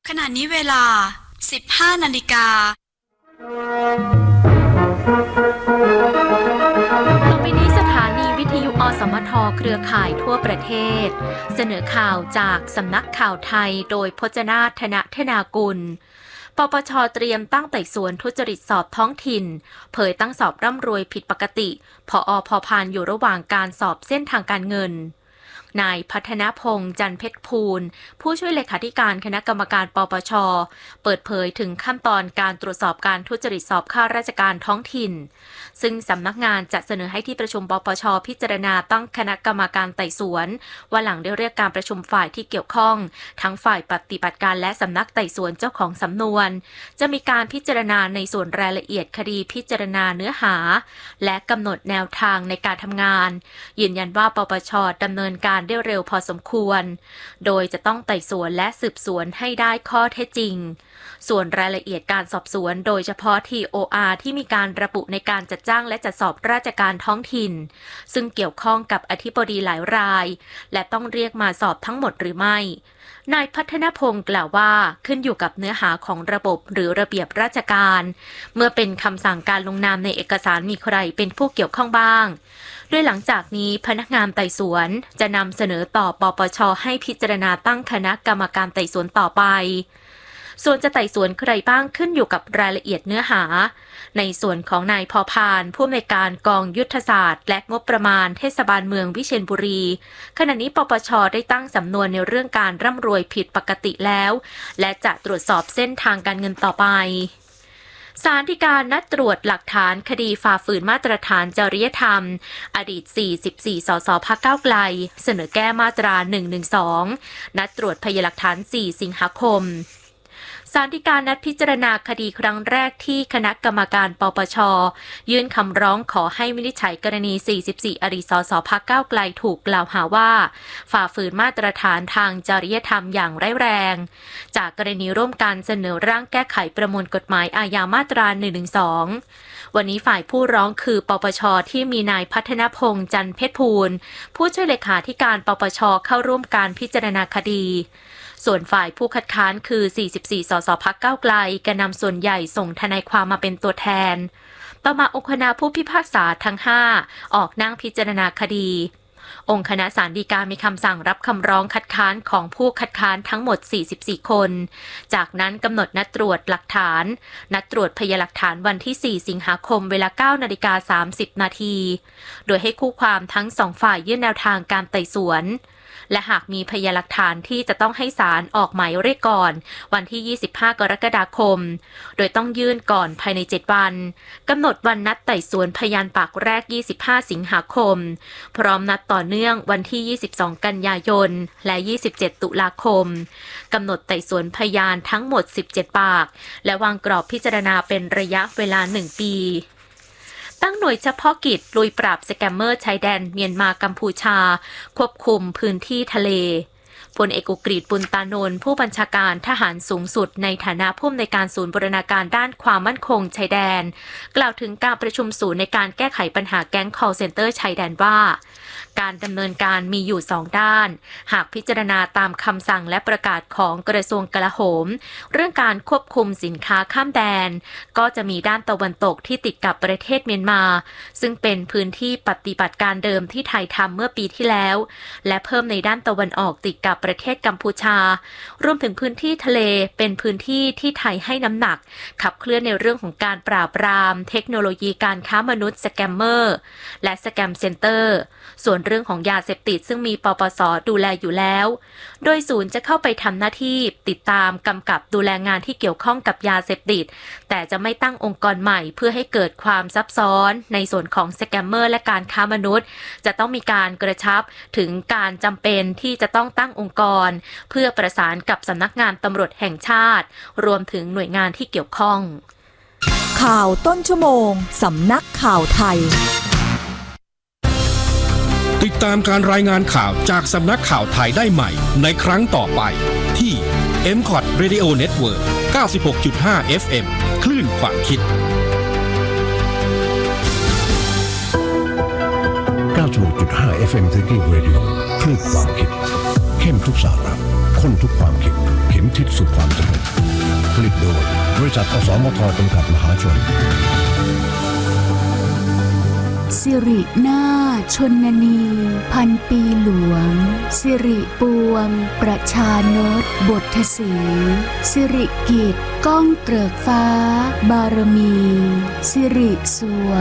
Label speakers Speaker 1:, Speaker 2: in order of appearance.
Speaker 1: ขณะนี้เวลา 15 นาฬิกา
Speaker 2: ต่อไปนี้สถานีวิทยุอสมทเครือข่ายทั่วประเทศเสนอข่าวจากสำนักข่าวไทยโดยพจนาถ ธนากุลปปช.เตรียมตั้งไต่สวนทุจริตสอบท้องถิ่นเผยตั้งสอบร่ำรวยผิดปกติผอ.พพานอยู่ระหว่างการสอบเส้นทางการเงินนายพัฒนพงษ์จันทร์เพชรภูลผู้ช่วยเลขาธิการคณะกรรมการปปช.เปิดเผยถึงขั้นตอนการตรวจสอบการทุจริตสอบข้าราชการท้องถิ่นซึ่งสำนักงานจะเสนอให้ที่ประชุมปปช.พิจารณาตั้งคณะกรรมการไต่สวนว่าหลังได้เรียกการประชุมฝ่ายที่เกี่ยวข้องทั้งฝ่ายปฏิบัติการและสำนักไต่สวนเจ้าของสำนวนจะมีการพิจารณาในส่วนรายละเอียดคดีพิจารณาเนื้อหาและกำหนดแนวทางในการทำงานยืนยันว่าปปช.ดำเนินการได้เร็วพอสมควรโดยจะต้องไต่สวนและสืบสวนให้ได้ข้อเท็จจริงส่วนรายละเอียดการสอบสวนโดยเฉพาะ TOR ที่มีการระบุในการจัดจ้างและจัดสอบราชการท้องถิ่นซึ่งเกี่ยวข้องกับอธิบดีหลายรายและต้องเรียกมาสอบทั้งหมดหรือไม่นายพัฒนพงษ์กล่าวว่าขึ้นอยู่กับเนื้อหาของระบบหรือระเบียบราชการเมื่อเป็นคำสั่งการลงนามในเอกสารมีใครเป็นผู้เกี่ยวข้องบ้างโดยหลังจากนี้พนักงานไต่สวนจะนำเสนอต่อปปช.ให้พิจารณาตั้งคณะกรรมการไต่สวนต่อไปส่วนจะไต่สวนใครบ้างขึ้นอยู่กับรายละเอียดเนื้อหาในส่วนของนายพพานผู้อำนวยการกองยุทธศาสตร์และงบประมาณเทศบาลเมืองวิเชียรบุรีขณะนี้ปปช.ได้ตั้งสำนวนในเรื่องการร่ำรวยผิดปกติแล้วและจะตรวจสอบเส้นทางการเงินต่อไปศาลฎีกานัดตรวจหลักฐานคดีฝ่าฝืนมาตรฐานจริยธรรมอดีต44สสพรรคก้าวไกลเสนอแก้มาตรา112นัดตรวจพยานหลักฐาน4สิงหาคมศาลฎีกานัดพิจารณาคดีครั้งแรกที่คณะกรรมการปปช.ยื่นคำร้องขอให้วินิจฉัยกรณี44อดีตสสพรรคก้าวไกลถูกกล่าวหาว่าฝ่าฝืนมาตรฐานทางจริยธรรมอย่างร้ายแรงจากกรณีร่วมกันเสนอร่างแก้ไขประมวลกฎหมายอาญามาตรา112วันนี้ฝ่ายผู้ร้องคือปปช.ที่มีนายพัฒนพงษ์จันทร์เพชรภูลผู้ช่วยเลขาธิการปปช.เข้าร่วมการพิจารณาคดีส่วนฝ่ายผู้คัดค้านคือ44สสพรรคก้าวไกลแกนนำส่วนใหญ่ส่งทนายความมาเป็นตัวแทนต่อมาองค์คณะผู้พิพากษาทั้ง5ออกนั่งพิจารณาคดีองค์คณะศาลฎีกามีคำสั่งรับคำร้องคัดค้านของผู้คัดค้านทั้งหมด44คนจากนั้นกำหนดนัดตรวจหลักฐานนัดตรวจพยานหลักฐานวันที่4สิงหาคมเวลา 9:30 น.โดยให้คู่ความทั้ง2ฝ่ายยื่นแนวทางการไต่สวนและหากมีพยานหลักฐานที่จะต้องให้ศาลออกหมายเรียกก่อนวันที่25กรกฎาคมโดยต้องยื่นก่อนภายใน7วันกำหนดวันนัดไต่สวนพยานปากแรก25สิงหาคมพร้อมนัดต่อเนื่องวันที่22กันยายนและ27ตุลาคมกำหนดไต่สวนพยานทั้งหมด17ปากและวางกรอบพิจารณาเป็นระยะเวลา1ปีตั้งหน่วยเฉพาะกิจลุยปราบสแกมเมอร์ชายแดนเมียนมากัมพูชาควบคุมพื้นที่ทะเลพลเอกอุกฤษ บุญตานนท์ผู้บัญชาการทหารสูงสุดในฐานะผู้อำนวยการศูนย์บูรณาการด้านความมั่นคงชายแดนกล่าวถึงการประชุมศูนย์ในการแก้ไขปัญหาแก๊ง call center ชายแดนว่าการดำเนินการมีอยู่2ด้านหากพิจารณาตามคำสั่งและประกาศของกระทรวงกลาโหมเรื่องการควบคุมสินค้าข้ามแดนก็จะมีด้านตะวันตกที่ติดกับประเทศเมียนมาซึ่งเป็นพื้นที่ปฏิบัติการเดิมที่ไทยทำเมื่อปีที่แล้วและเพิ่มในด้านตะวันออกติดกับประเทศกัมพูชารวมถึงพื้นที่ทะเลเป็นพื้นที่ที่ไทยให้น้ำหนักขับเคลื่อนในเรื่องของการปราบปรามเทคโนโลยีการค้ามนุษย์สแกมเมอร์และสแกมเซ็นเตอร์ส่วนเรื่องของยาเสพติดซึ่งมีปปส.ดูแลอยู่แล้วโดยศูนย์จะเข้าไปทำหน้าที่ติดตามกำกับดูแลงานที่เกี่ยวข้องกับยาเสพติดแต่จะไม่ตั้งองค์กรใหม่เพื่อให้เกิดความซับซ้อนในส่วนของสแกมเมอร์และการค้ามนุษย์จะต้องมีการกระชับถึงการจำเป็นที่จะต้องตั้งองค์กรเพื่อประสานกับสำนักงานตำรวจแห่งชาติรวมถึงหน่วยงานที่เกี่ยวข้อง
Speaker 3: ข่าวต้นชั่วโมงสำนักข่าวไทย
Speaker 4: ติดตามการรายงานข่าวจากสำนักข่าวไทยได้ใหม่ในครั้งต่อไปที่ MCOT Radio Network 96.5 FM คลื่นความคิด
Speaker 5: 96.5 FM Thinking Radio คลื่นความคิดเข้มทุกสาระข้นทุกความคิดเข็มทิศสู่ความสำเร็จผลิตโดยบริษัทอสมทจำกัดมหาชน
Speaker 6: สิรินาถชนนีพันปีหลวงสิริปวงประชานตบทสีสิริกิจก้องเกริกฟ้าบารมีสิริสวง